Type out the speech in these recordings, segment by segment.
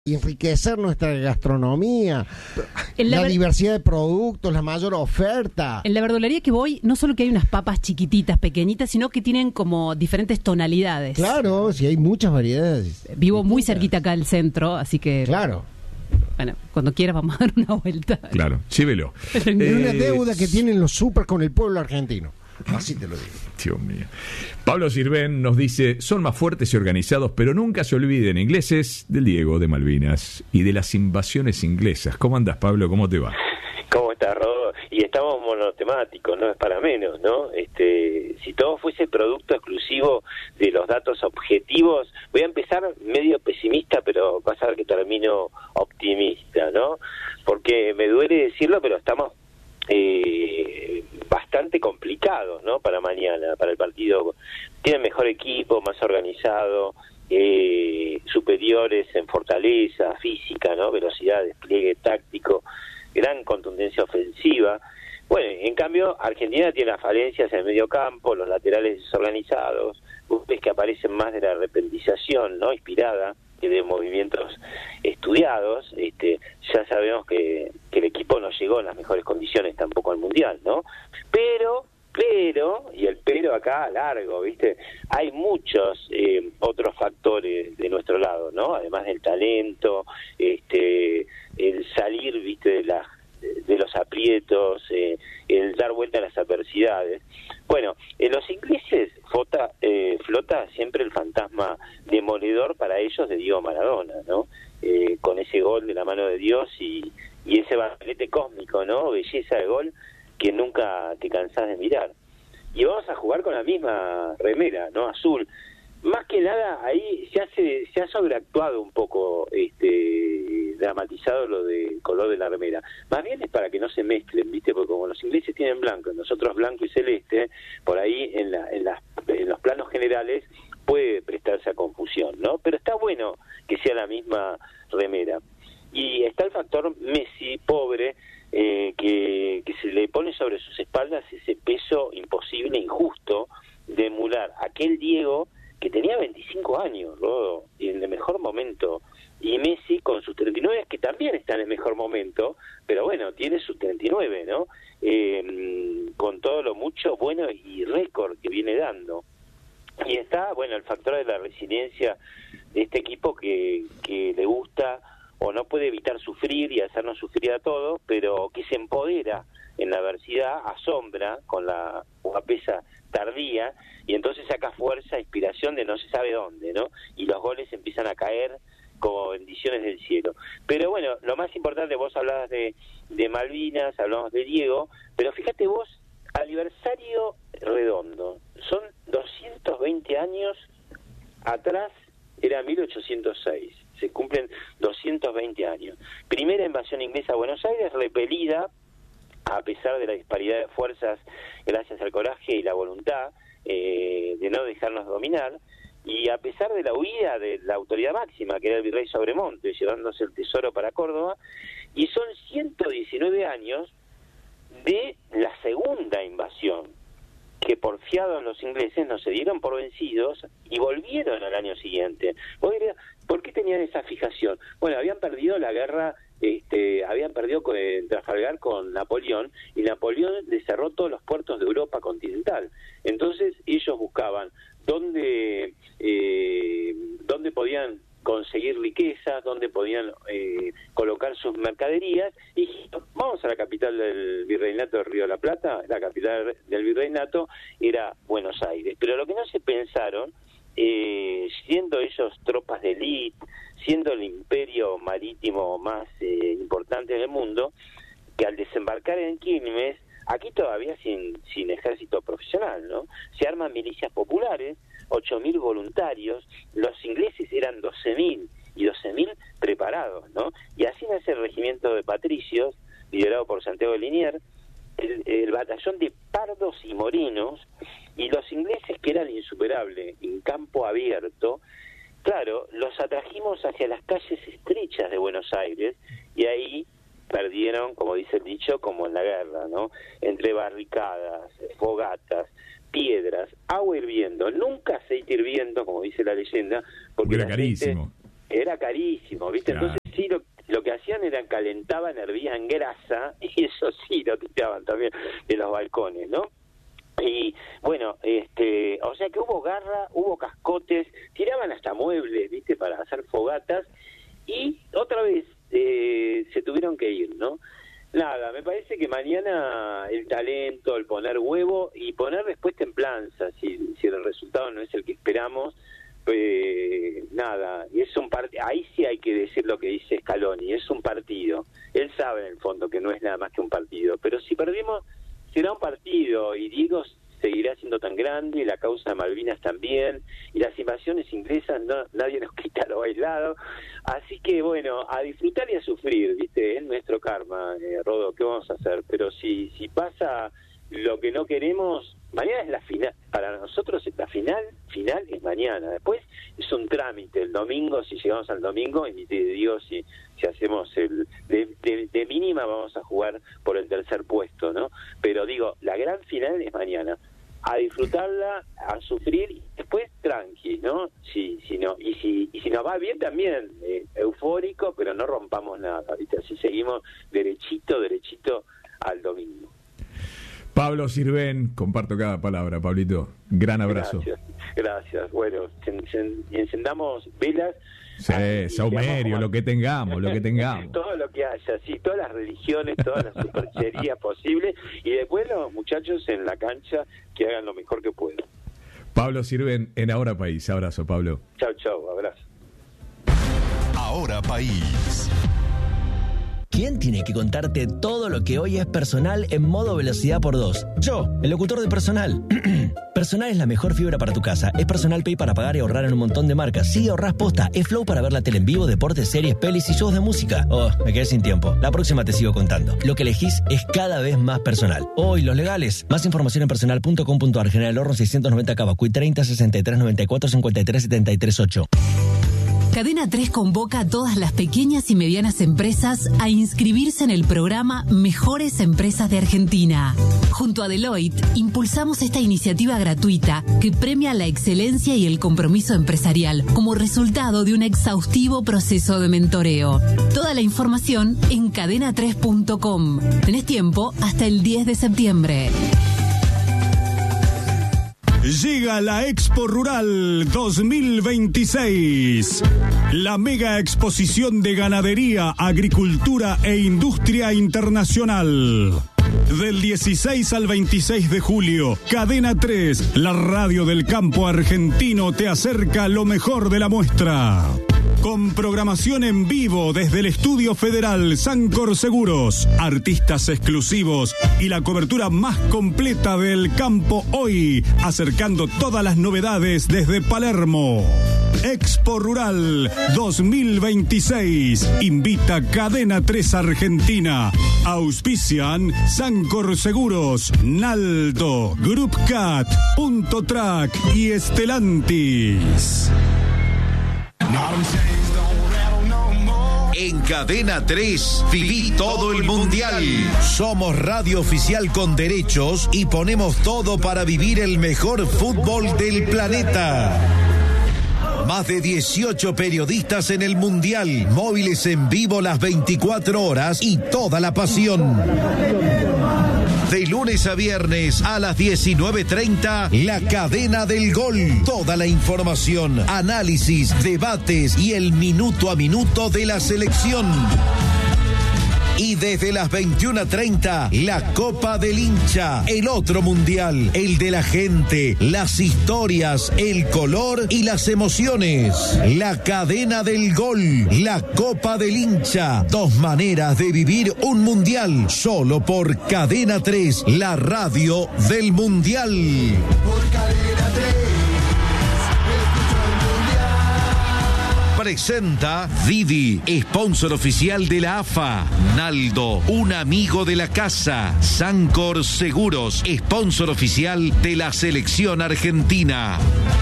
enriquecer nuestra gastronomía, la diversidad de productos, la mayor oferta. En la verdulería que voy, no solo que hay unas papas chiquititas, pequeñitas, sino que tienen como diferentes tonalidades. Claro, sí, hay muchas variedades. Vivo muy cerquita acá del centro, así que... Claro. Bueno, cuando quieras vamos a dar una vuelta. Claro, llévelo. Es una deuda que tienen los super con el pueblo argentino. Así te lo digo. Dios mío. Pablo Sirven nos dice: son más fuertes y organizados, pero nunca se olviden, ingleses, del Diego, de Malvinas y de las invasiones inglesas. ¿Cómo andás, Pablo? ¿Cómo te va? ¿Cómo estás, Rodo? Y estamos monotemáticos, no es para menos, ¿no? Si todo fuese producto exclusivo de los datos objetivos, voy a empezar medio pesimista, pero vas a ver que termino optimista, ¿no? Porque me duele decirlo, pero estamos bastante complicados, ¿no? Para mañana, para el partido. Tienen mejor equipo, más organizado, superiores en fortaleza física, ¿no? Velocidad, despliegue táctico, gran contundencia ofensiva. Bueno, en cambio, Argentina tiene las falencias en el medio campo, los laterales desorganizados, ves que aparecen más de la repentización, ¿no? Inspirada, que de movimientos estudiados. Ya sabemos que el equipo no llegó en las mejores condiciones tampoco al Mundial, ¿no? Pero, y el pero acá largo, ¿viste? Hay muchos otros factores de nuestro lado, ¿no? Además del talento, el salir, ¿viste? De los aprietos, el dar vuelta a las adversidades. Bueno, en los ingleses flota siempre el fantasma demoledor para ellos de Diego Maradona, ¿no? Con ese gol de la mano de Dios y ese banquete cósmico, ¿no? Belleza de gol que nunca te cansás de mirar. Y vamos a jugar con la misma remera, ¿no? Azul. Más que nada ahí se ha sobreactuado un poco, dramatizado lo de color de la remera. Más bien es para que no se mezclen, ¿viste? Porque como los ingleses tienen blanco, nosotros blanco y celeste, por ahí en los planos generales puede prestarse a confusión, ¿no? Pero está bueno que sea la misma remera. Y está el factor Messi, pobre, que se le pone sobre sus espaldas ese peso imposible, injusto, de emular aquel Diego que tenía 25 años, Rodo, y en el mejor momento, y Messi con sus 39, que también está en el mejor momento, pero bueno, tiene sus 39, ¿no? Con todo lo mucho bueno y récord que viene dando. Y está, bueno, el factor de la resiliencia de este equipo que le gusta o no puede evitar sufrir y hacernos sufrir a todos, pero que se empodera en la adversidad, asombra con la guapesa tardía, y entonces saca fuerza, inspiración de no se sabe dónde, ¿no? Y los goles empiezan a caer como bendiciones del cielo. Pero bueno, lo más importante, vos hablabas de Malvinas, hablamos de Diego, pero fíjate vos, aniversario redondo, son 220 años atrás, era 1806, se cumplen 220 años. Primera invasión inglesa a Buenos Aires, repelida, a pesar de la disparidad de fuerzas, gracias al coraje y la voluntad de no dejarnos dominar, y a pesar de la huida de la autoridad máxima, que era el virrey Sobremonte, llevándose el tesoro para Córdoba, y son 119 años de la segunda invasión, que porfiados los ingleses no se dieron por vencidos y volvieron al año siguiente. ¿Vos dirías, por qué tenían esa fijación? Bueno, habían perdido la guerra, habían perdido en Trafalgar con Napoleón, y Napoleón les cerró todos los puertos de Europa continental. Entonces ellos buscaban dónde podían conseguir riquezas, dónde podían colocar sus mercaderías, y vamos a la capital del Virreinato de Río de la Plata. La capital del Virreinato era Buenos Aires. Pero lo que no se pensaron, siendo ellos tropas de élite, siendo el imperio marítimo más importante del mundo, que al desembarcar en Quilmes, aquí todavía sin ejército profesional, ¿no? Se arman milicias populares, 8.000 voluntarios, los ingleses eran 12.000 y 12.000 preparados, ¿no? Y así nace el regimiento de patricios, liderado por Santiago de Liniers, el batallón de pardos y morenos, y los ingleses, que eran insuperables en campo abierto, claro, los atrajimos hacia las calles estrechas de Buenos Aires, y ahí perdieron, como dice el dicho, como en la guerra, ¿no? Entre barricadas, fogatas, piedras, agua hirviendo, nunca aceite hirviendo, como dice la leyenda, porque era carísimo. Era carísimo, ¿viste? Claro. Entonces hacían era calentaban, hervían grasa, y eso sí lo tiraban también de los balcones, ¿no? Y bueno, o sea que hubo garra, hubo cascotes, tiraban hasta muebles, ¿viste?, para hacer fogatas, y otra vez se tuvieron que ir, ¿no? Nada, me parece que mañana el talento, el poner huevo y poner después templanza, si el resultado no es el que esperamos, nada, y es un partido, ahí sí hay que decir lo que dice Scaloni, es un partido, él sabe en el fondo que no es nada más que un partido, pero si perdimos será un partido, y Diego seguirá siendo tan grande, y la causa de Malvinas también, y las invasiones inglesas nadie nos quita lo bailado, así que bueno, a disfrutar y a sufrir, ¿viste? Es nuestro karma, Rodo, ¿qué vamos a hacer? Pero si pasa lo que no queremos, mañana es la final, para nosotros la final es mañana, después es un trámite, el domingo, si llegamos al domingo, y te digo si hacemos de mínima vamos a jugar por el tercer puesto, ¿no? Pero digo, la gran final es mañana, a disfrutarla, a sufrir, y después tranqui, ¿no? Si nos va bien también, eufórico, pero no rompamos nada, ¿viste? Así seguimos derechito al domingo. Pablo Sirven, comparto cada palabra, Pablito. Gran abrazo. Gracias. Bueno, encendamos velas. Sí, saumerio, lo que tengamos. Todo lo que haya, sí, todas las religiones, todas las supercherías posibles, y después los muchachos en la cancha que hagan lo mejor que puedan. Pablo Sirven en Ahora País. Abrazo, Pablo. Chau, abrazo. Ahora País. ¿Quién tiene que contarte todo lo que hoy es Personal en modo velocidad por 2? Yo, el locutor de Personal. Personal es la mejor fibra para tu casa. Es Personal Pay para pagar y ahorrar en un montón de marcas. Sí, ahorrás posta. Es Flow para ver la tele en vivo, deportes, series, pelis y shows de música. Oh, me quedé sin tiempo. La próxima te sigo contando. Lo que elegís es cada vez más personal. Hoy, los legales. Más información en personal.com.ar. General Horno 690 Cavacuy 30 63 94 53 73 8. Cadena 3 convoca a todas las pequeñas y medianas empresas a inscribirse en el programa Mejores Empresas de Argentina. Junto a Deloitte, impulsamos esta iniciativa gratuita que premia la excelencia y el compromiso empresarial como resultado de un exhaustivo proceso de mentoreo. Toda la información en cadena3.com. Tenés tiempo hasta el 10 de septiembre. Llega la Expo Rural 2026, la mega exposición de ganadería, agricultura e industria internacional. Del 16 al 26 de julio, Cadena 3, la radio del campo argentino, te acerca lo mejor de la muestra. Con programación en vivo desde el Estudio Federal Sancor Seguros, artistas exclusivos y la cobertura más completa del campo hoy, acercando todas las novedades desde Palermo. Expo Rural 2026. Invita Cadena 3 Argentina. Auspician Sancor Seguros, Naldo, Group Cat, Punto Track y Estelantis. En Cadena 3, viví todo el mundial. Somos radio oficial con derechos y ponemos todo para vivir el mejor fútbol del planeta. Más de 18 periodistas en el mundial, móviles en vivo las 24 horas y toda la pasión. De lunes a viernes a las 19:30, La Cadena del Gol. Toda la información, análisis, debates y el minuto a minuto de la selección. Y desde las 21:30, la Copa del Hincha, el otro mundial, el de la gente, las historias, el color y las emociones. La Cadena del Gol, la Copa del Hincha, 2 maneras de vivir un mundial, solo por Cadena 3, la radio del mundial. Por Cadena 3. Presenta Didi, sponsor oficial de la AFA. Naldo, un amigo de la casa. Sancor Seguros, sponsor oficial de la selección argentina.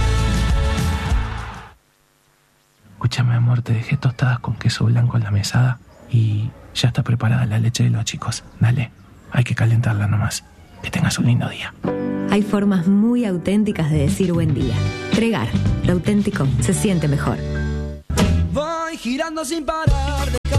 Escúchame, amor, te dejé tostadas con queso blanco en la mesada y ya está preparada la leche de los chicos. Dale, hay que calentarla nomás. Que tengas un lindo día. Hay formas muy auténticas de decir buen día. Tregar, lo auténtico se siente mejor. Voy girando sin parar de campo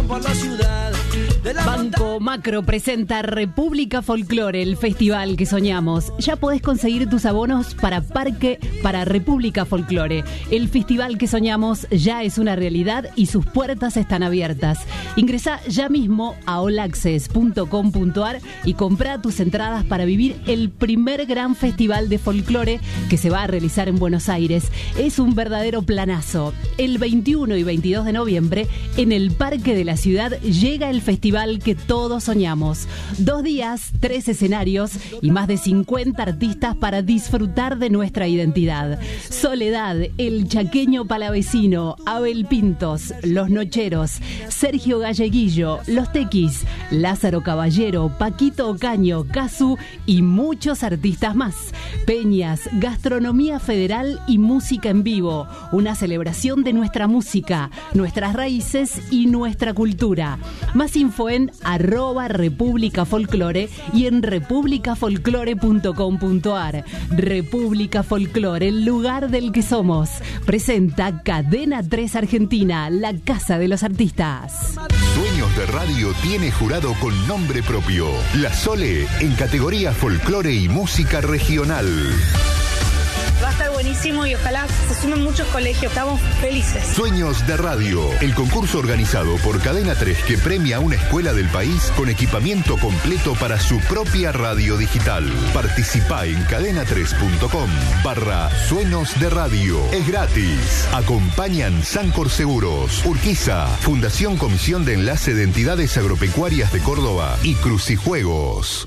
por la ciudad. Banco Macro presenta República Folclore, el festival que soñamos. Ya podés conseguir tus abonos para República Folclore. El festival que soñamos ya es una realidad y sus puertas están abiertas. Ingresá ya mismo a allaccess.com.ar y comprá tus entradas para vivir el primer gran festival de folclore que se va a realizar en Buenos Aires. Es un verdadero planazo. El 21 y 22 de noviembre, en el Parque de la Ciudad, llega el festival que todos soñamos. 2 días, 3 escenarios y más de 50 artistas para disfrutar de nuestra identidad. Soledad, El Chaqueño Palavecino, Abel Pintos, Los Nocheros, Sergio Galleguillo, Los Tequis, Lázaro Caballero, Paquito Ocaño, Casu y muchos artistas más. Peñas, gastronomía federal y música en vivo. Una celebración de nuestra música, nuestras raíces y nuestra cultura. Más info en @República Folclore y en republicafolclore.com.ar. República Folclore, el lugar del que somos. Presenta Cadena 3 Argentina, la casa de los artistas. Sueños de Radio tiene jurado con nombre propio. La Sole en categoría folclore y música regional. Va a estar buenísimo y ojalá se sumen muchos colegios. Estamos felices. Sueños de Radio, el concurso organizado por Cadena 3 que premia a una escuela del país con equipamiento completo para su propia radio digital. Participá en cadena3.com/Sueños de Radio. Es gratis. Acompañan Sancor Seguros, Urquiza, Fundación Comisión de Enlace de Entidades Agropecuarias de Córdoba y Crucijuegos.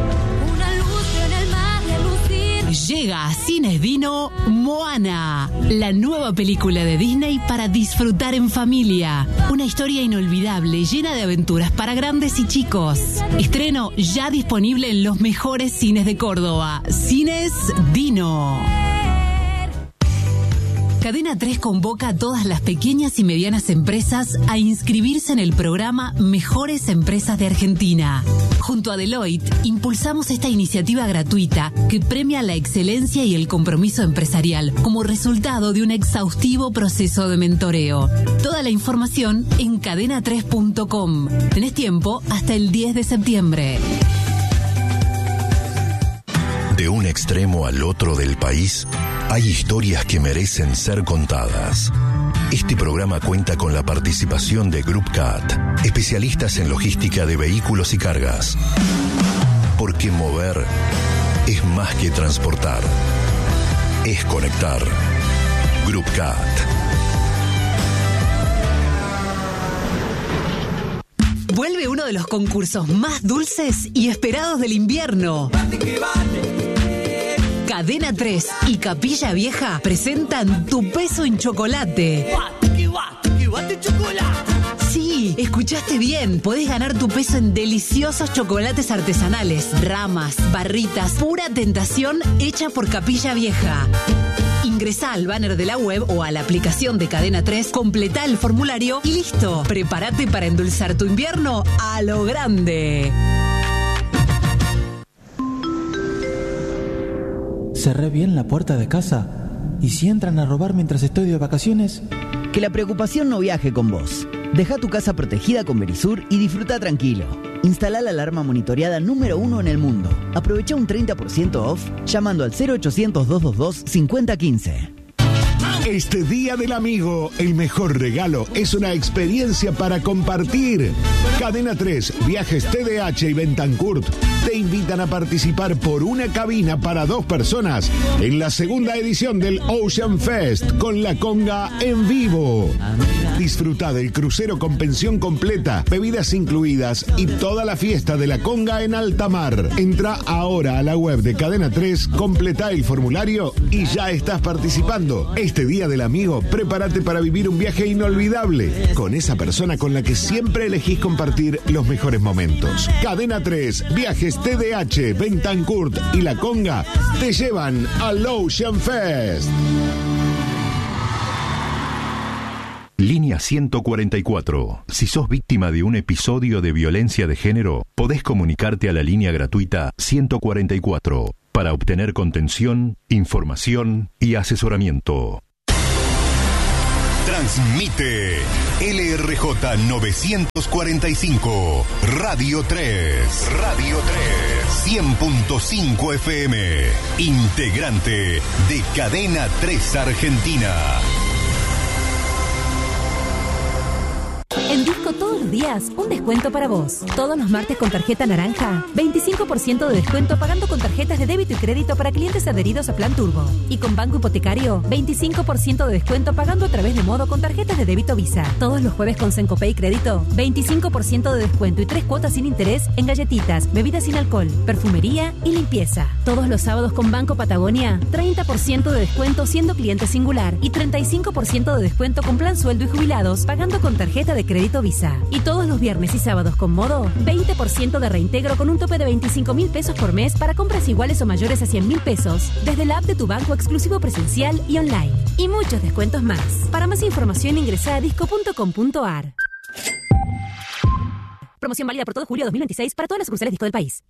Llega a Cines Dino Moana, la nueva película de Disney para disfrutar en familia. Una historia inolvidable, llena de aventuras para grandes y chicos. Estreno ya disponible en los mejores cines de Córdoba. Cines Dino. Cadena 3 convoca a todas las pequeñas y medianas empresas a inscribirse en el programa Mejores Empresas de Argentina. Junto a Deloitte, impulsamos esta iniciativa gratuita que premia la excelencia y el compromiso empresarial como resultado de un exhaustivo proceso de mentoreo. Toda la información en cadena3.com. Tenés tiempo hasta el 10 de septiembre. De un extremo al otro del país, hay historias que merecen ser contadas. Este programa cuenta con la participación de Group CAT, especialistas en logística de vehículos y cargas. Porque mover es más que transportar, es conectar. Group CAT. Vuelve uno de los concursos más dulces y esperados del invierno. Cadena 3 y Capilla Vieja presentan Tu Peso en Chocolate. Sí, escuchaste bien. Podés ganar tu peso en deliciosos chocolates artesanales, ramas, barritas, pura tentación hecha por Capilla Vieja. Ingresá al banner de la web o a la aplicación de Cadena 3, completá el formulario y listo. Prepárate para endulzar tu invierno a lo grande. ¿Cerré bien la puerta de casa? ¿Y si entran a robar mientras estoy de vacaciones? Que la preocupación no viaje con vos. Deja tu casa protegida con Verisur y disfruta tranquilo. Instalá la alarma monitoreada número 1 en el mundo. Aprovecha un 30% off llamando al 0800-222-5015. Este Día del Amigo, el mejor regalo es una experiencia para compartir. Cadena 3, Viajes TDH y Bentancurt te invitan a participar por una cabina para 2 personas en la segunda edición del Ocean Fest con la conga en vivo. Disfruta del crucero con pensión completa, bebidas incluidas y toda la fiesta de la conga en alta mar. Entra ahora a la web de Cadena 3, completa el formulario y ya estás participando. Este Día del Amigo, prepárate para vivir un viaje inolvidable con esa persona con la que siempre elegís compartir los mejores momentos. Cadena 3, Viajes TDH, Bentancurt y La Conga te llevan al Ocean Fest. Línea 144. Si sos víctima de un episodio de violencia de género, podés comunicarte a la línea gratuita 144 para obtener contención, información y asesoramiento. Transmite LRJ 945, Radio 3, 100.5 FM, integrante de Cadena 3 Argentina. En Disco todos los días, un descuento para vos. Todos los martes con tarjeta naranja, 25% de descuento pagando con tarjetas de débito y crédito para clientes adheridos a Plan Turbo. Y con Banco Hipotecario, 25% de descuento pagando a través de Modo con tarjetas de débito Visa. Todos los jueves con Sencopay Crédito, 25% de descuento y 3 cuotas sin interés en galletitas, bebidas sin alcohol, perfumería y limpieza. Todos los sábados con Banco Patagonia, 30% de descuento siendo cliente singular y 35% de descuento con Plan Sueldo y Jubilados pagando con tarjeta de crédito Visa. Y todos los viernes y sábados con Modo, 20% de reintegro con un tope de 25.000 pesos por mes para compras iguales o mayores a 100.000 pesos desde la app de tu banco exclusivo presencial y online. Y muchos descuentos más. Para más información ingresa a disco.com.ar. Promoción válida por todo julio 2026 para todas las sucursales Disco del país.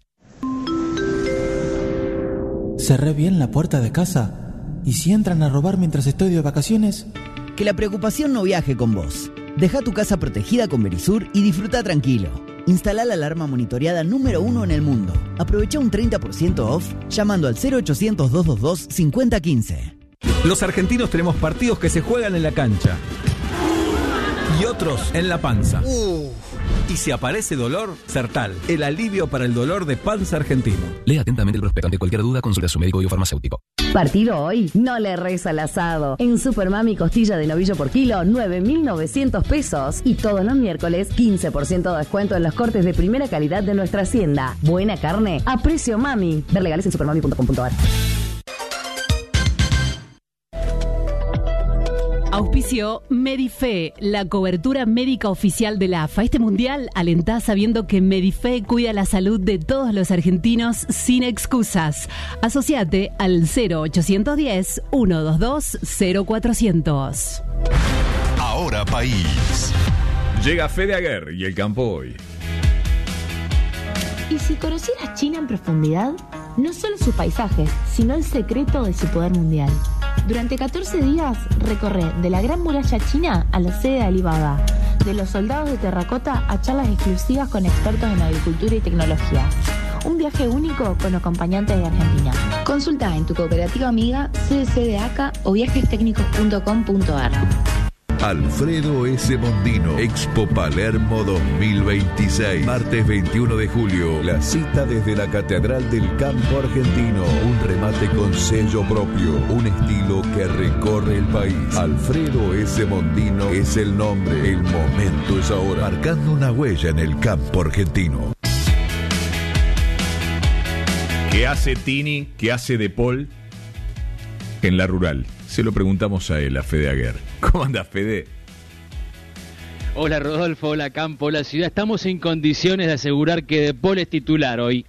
Cerré bien la puerta de casa. ¿Y si entran a robar mientras estoy de vacaciones? Que la preocupación no viaje con vos. Deja tu casa protegida con Verisur y disfruta tranquilo. Instalá la alarma monitoreada número 1 en el mundo. Aprovecha un 30% off llamando al 0800-222-5015. Los argentinos tenemos partidos que se juegan en la cancha y otros en la panza. Y si aparece dolor, Sertal, el alivio para el dolor de panza argentino. Lea atentamente el prospecto. Ante cualquier duda, consulte a su médico o farmacéutico. ¿Partido hoy? No le reza al asado. En Supermami costilla de novillo por kilo, 9.900 pesos. Y todos los miércoles, 15% de descuento en los cortes de primera calidad de nuestra hacienda. Buena carne a precio mami. Ver legales en supermami.com.ar. Auspició Medife, la cobertura médica oficial de la AFA. Este mundial alentá sabiendo que Medife cuida la salud de todos los argentinos sin excusas. Asociate al 0810-122-0400. Ahora País. Llega Fede Aguer y el campo hoy. ¿Y si conocieras China en profundidad? No solo sus paisajes, sino el secreto de su poder mundial. Durante 14 días recorre de la Gran Muralla China a la sede de Alibaba, de los soldados de terracota a charlas exclusivas con expertos en agricultura y tecnología. Un viaje único con acompañantes de Argentina. Consulta en tu cooperativa amiga, CDC de ACA o viajestecnicos.com.ar. Alfredo S. Mondino, Expo Palermo 2026. Martes 21 de julio. La cita desde la Catedral del Campo Argentino. Un remate con sello propio. Un estilo que recorre el país. Alfredo S. Mondino es el nombre. El momento es ahora. Marcando una huella en el campo argentino. ¿Qué hace Tini? ¿Qué hace De Paul en la rural? Se lo preguntamos a él, a Fede Aguer. ¿Cómo anda, Fede? Hola, Rodolfo. Hola, Campo. Hola, Ciudad. Estamos en condiciones de asegurar que De Paul es titular hoy.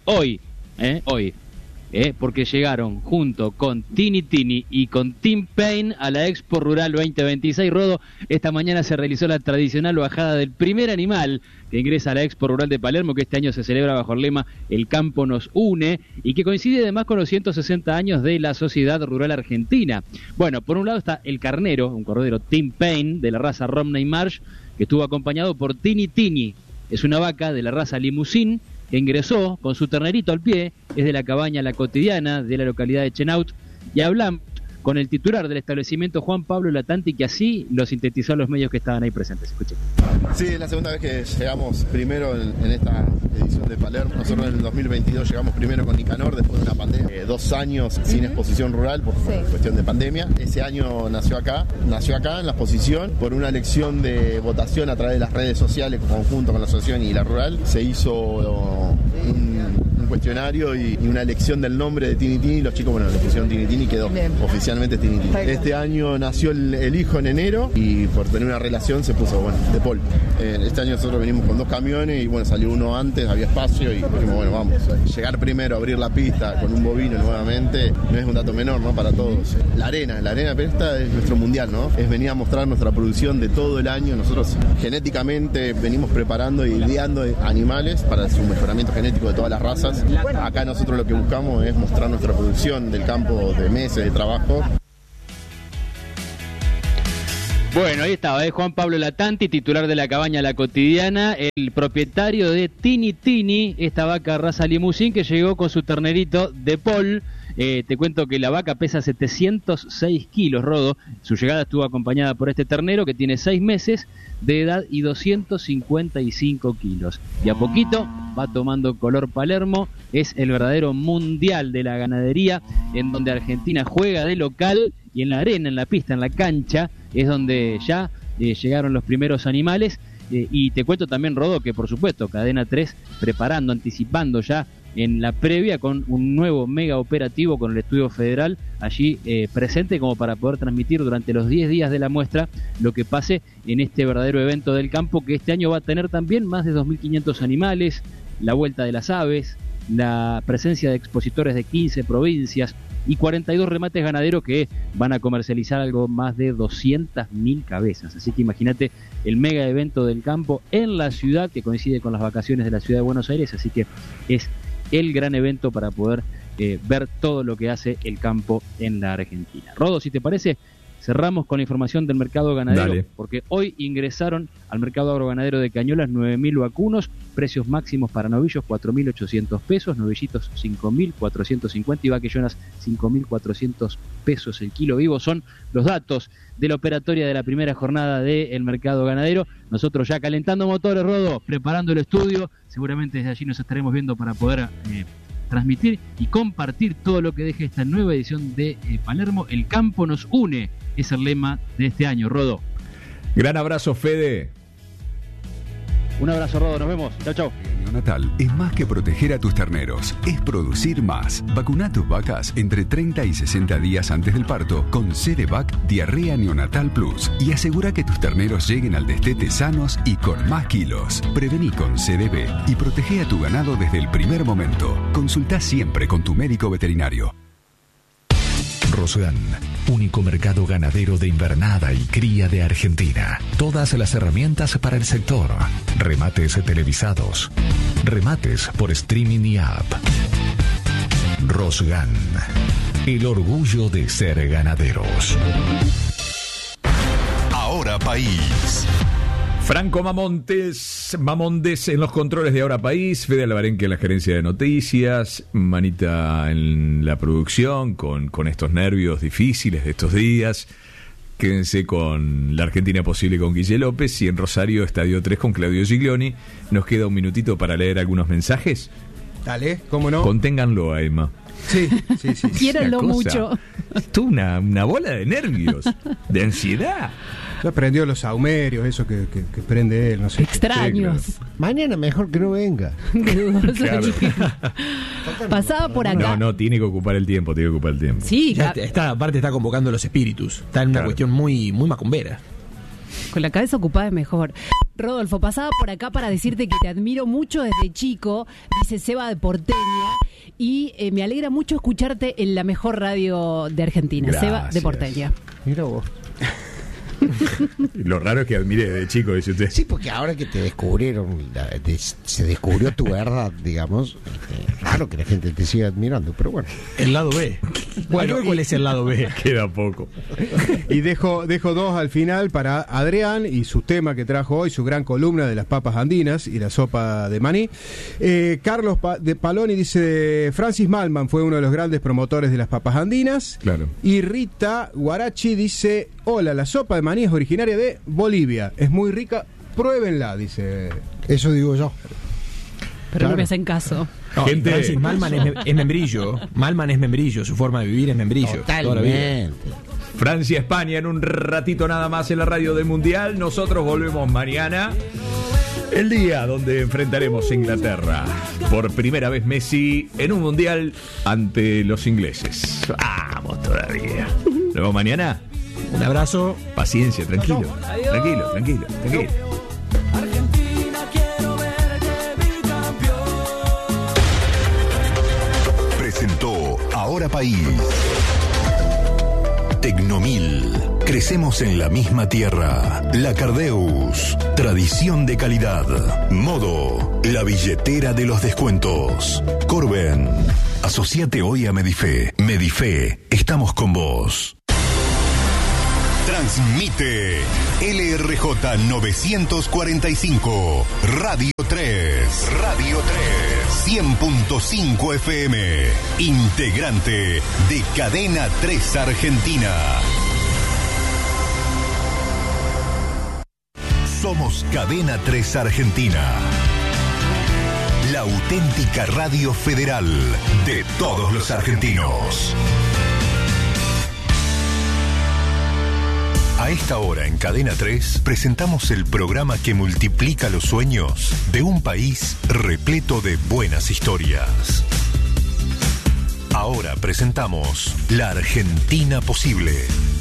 Porque llegaron junto con Tini y con Tim Payne a la Expo Rural 2026. Rodo, esta mañana se realizó la tradicional bajada del primer animal que ingresa a la Expo Rural de Palermo, que este año se celebra bajo el lema El campo nos une, y que coincide además con los 160 años de la Sociedad Rural Argentina. Bueno, por un lado está el carnero, un cordero Tim Payne de la raza Romney Marsh, que estuvo acompañado por Tini. Es una vaca de la raza Limousin que ingresó con su ternerito al pie, es de la cabaña La Cotidiana de la localidad de Chenaut, y hablamos con el titular del establecimiento, Juan Pablo Latanti, que así lo sintetizó a los medios que estaban ahí presentes. Escuchen. Sí, es la segunda vez que llegamos primero en esta edición de Palermo. Nosotros en el 2022 llegamos primero con Nicanor, después de una pandemia, 2 años sin exposición rural por cuestión de pandemia. Ese año nació acá en la exposición, por una elección de votación a través de las redes sociales, conjunto con la asociación y la rural. Se hizo un cuestionario y una elección del nombre de Tini. Los chicos, le pusieron Tini y quedó oficialmente Tini. Este año nació el hijo en enero y por tener una relación se puso, De Paul. Este año nosotros venimos con 2 camiones y salió uno antes, había espacio y dijimos, vamos, llegar primero, abrir la pista con un bovino nuevamente, no es un dato menor, ¿no? Para todos. La arena, pero esta es nuestro mundial, ¿no? Es venir a mostrar nuestra producción de todo el año. Nosotros genéticamente venimos preparando y ideando animales para su mejoramiento genético de todas las razas. Acá nosotros lo que buscamos es mostrar nuestra producción del campo de meses de trabajo. Bueno, ahí estaba, Juan Pablo Latanti, titular de la cabaña La Cotidiana, el propietario de Tini Tini, esta vaca raza limusín que llegó con su ternerito de Paul. Te cuento que la vaca pesa 706 kilos, Rodo. Su llegada estuvo acompañada por este ternero que tiene 6 meses de edad y 255 kilos. Y a poquito va tomando color Palermo. Es el verdadero mundial de la ganadería, en donde Argentina juega de local, y en la arena, en la pista, en la cancha, es donde ya llegaron los primeros animales. Y te cuento también, Rodo, que por supuesto Cadena 3 preparando, anticipando ya en la previa con un nuevo mega operativo con el Estudio Federal allí presente, como para poder transmitir durante los 10 días de la muestra lo que pase en este verdadero evento del campo, que este año va a tener también más de 2.500 animales, la vuelta de las aves, la presencia de expositores de 15 provincias y 42 remates ganaderos que van a comercializar algo más de 200.000 cabezas. Así que imagínate el mega evento del campo en la ciudad, que coincide con las vacaciones de la ciudad de Buenos Aires, así que es el gran evento para poder ver todo lo que hace el campo en la Argentina. Rodo, si te parece, cerramos con la información del mercado ganadero. Dale. Porque hoy ingresaron al mercado agroganadero de Cañuelas 9.000 vacunos, precios máximos para novillos 4.800 pesos, novillitos 5.450 y vaquillonas 5.400 pesos el kilo vivo. Son los datos de la operatoria de la primera jornada del mercado ganadero. Nosotros ya calentando motores, Rodo, preparando el estudio. Seguramente desde allí nos estaremos viendo para poder transmitir y compartir todo lo que deje esta nueva edición de Palermo. El campo nos une, es el lema de este año, Rodo. Gran abrazo, Fede. Un abrazo, Rodo, nos vemos. Chau, chau. Neonatal es más que proteger a tus terneros, es producir más. Vacuna a tus vacas entre 30 y 60 días antes del parto con CDVac Diarrea Neonatal Plus y asegura que tus terneros lleguen al destete sanos y con más kilos. Prevení con CDB y protege a tu ganado desde el primer momento. Consulta siempre con tu médico veterinario. Rosgan, único mercado ganadero de invernada y cría de Argentina. Todas las herramientas para el sector. Remates televisados. Remates por streaming y app. Rosgan, el orgullo de ser ganaderos. Ahora País. Franco Mamontes en los controles de Ahora País, Fede Alvarenque en la gerencia de noticias, Manita en la producción, con estos nervios difíciles de estos días. Quédense con La Argentina Posible con Guille López y en Rosario Estadio 3 con Claudio Giglioni. Nos queda un minutito para leer algunos mensajes. Dale, ¿cómo no? Conténganlo a Emma. Sí. Quiéranlo mucho. Esto una bola de nervios, de ansiedad. Ya prendió los saumerios, eso que prende él, no sé. Extraños. Sí, claro. Mañana mejor que no venga. Claro. Pasaba por acá. No, tiene que ocupar el tiempo, Sí, aparte está convocando los espíritus. Está en una cuestión muy, muy macumbera. Con la cabeza ocupada es mejor. Rodolfo, pasaba por acá para decirte que te admiro mucho desde chico, dice Seba de Porteña, y me alegra mucho escucharte en la mejor radio de Argentina. Gracias. Seba de Porteña. Mira vos. Lo raro es que admire de chico, dice usted. Sí, porque ahora que te descubrieron, se descubrió tu verdad, digamos, raro que la gente te siga admirando, pero bueno. El lado B. Bueno, ¿cuál es el lado B? Queda poco. Y dejo dos al final para Adrián y su tema que trajo hoy, su gran columna de las papas andinas y la sopa de maní. Carlos de Paloni dice, Francis Malman fue uno de los grandes promotores de las papas andinas. Claro. Y Rita Guarachi dice, hola, la sopa de maní es originaria de Bolivia, es muy rica, pruébenla, dice. Eso digo yo. Pero no me hacen caso. No, gente, Francis Malman es membrillo. Malman es membrillo, su forma de vivir es membrillo. Totalmente. Francia, España, en un ratito nada más en la radio del Mundial. Nosotros volvemos mañana, el día donde enfrentaremos a Inglaterra. Por primera vez Messi en un Mundial ante los ingleses. Vamos todavía. ¿Nos vemos mañana? Un abrazo. Paciencia, tranquilo. Tranquilo. Argentina, quiero verte bicampeón. Presentó Ahora País. Tecnomil. Crecemos en la misma tierra. La Cardeus. Tradición de calidad. Modo. La billetera de los descuentos. Corben. Asociate hoy a Medife. Medife. Estamos con vos. Transmite LRJ 945, Radio 3. Radio 3. 100.5 FM. Integrante de Cadena 3 Argentina. Somos Cadena 3 Argentina. La auténtica radio federal de todos los argentinos. A esta hora en Cadena 3 presentamos el programa que multiplica los sueños de un país repleto de buenas historias. Ahora presentamos La Argentina Posible.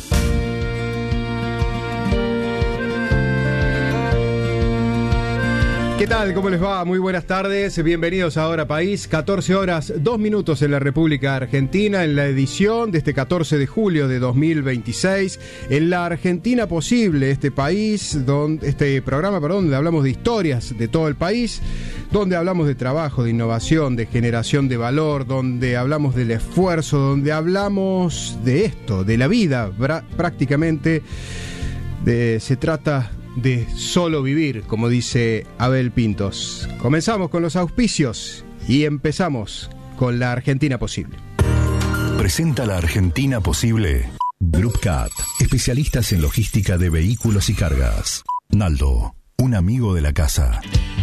¿Qué tal? ¿Cómo les va? Muy buenas tardes. Bienvenidos a Ahora País. 14 horas, 2 minutos en la República Argentina, en la edición de este 14 de julio de 2026. En La Argentina Posible, este programa, donde hablamos de historias de todo el país, donde hablamos de trabajo, de innovación, de generación de valor, donde hablamos del esfuerzo, donde hablamos de esto, de la vida, prácticamente. Se trata de solo vivir, como dice Abel Pintos. Comenzamos con los auspicios y empezamos con La Argentina Posible. Presenta La Argentina Posible Group Cat, especialistas en logística de vehículos y cargas. Naldo, un amigo de la casa.